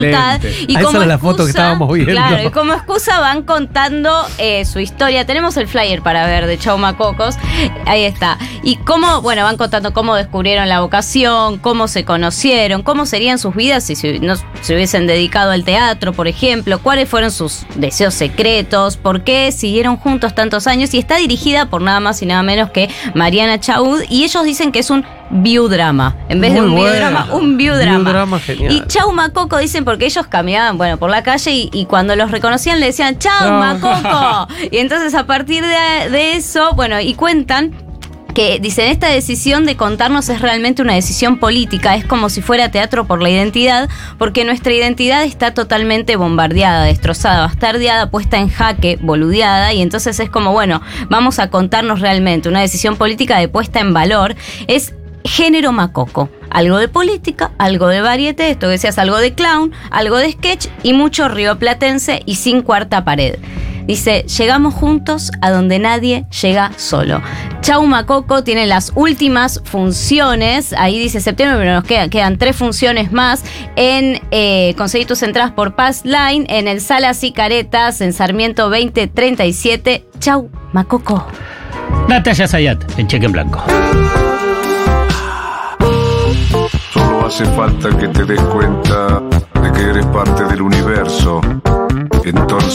Y como esa era la foto que estábamos viendo. Claro, y como excusa van contando su historia. Tenemos el flyer para ver de Chau Macocos. Ahí está. Y cómo, bueno, van contando cómo descubrieron la vocación, cómo se conocieron, cómo serían sus vidas si no se hubiesen dedicado al teatro, por ejemplo, cuáles fueron sus deseos secretos, por qué siguieron juntos tantos años. Y está dirigida por nada más y nada menos que Mariana Chaud. Y ellos dicen que es un biodrama. En vez de un biodrama, un biodrama. Biodrama genial. Y Chau Macoco dicen porque ellos caminaban, bueno, por la calle y cuando los reconocían le decían ¡Chau, Macoco! Y entonces a partir de eso, bueno, y cuentan que dicen, esta decisión de contarnos es realmente una decisión política, es como si fuera teatro por la identidad, porque nuestra identidad está totalmente bombardeada, destrozada, bastardeada, puesta en jaque, boludeada, y entonces es como, bueno, vamos a contarnos realmente una decisión política de puesta en valor. Es género macoco, algo de política, algo de varieté, esto que decías, algo de clown, algo de sketch y mucho rioplatense y sin cuarta pared. Dice, llegamos juntos a donde nadie llega solo. Chau Macoco tiene las últimas funciones, ahí dice septiembre, pero nos quedan 3 funciones más en conseguí tus entradas por Pass Line, en el Salas y Caretas, en Sarmiento 2037. Chau Macoco. Natalia Sayat, en Cheque en Blanco. Solo hace falta que te des cuenta de que eres parte del universo. Entonces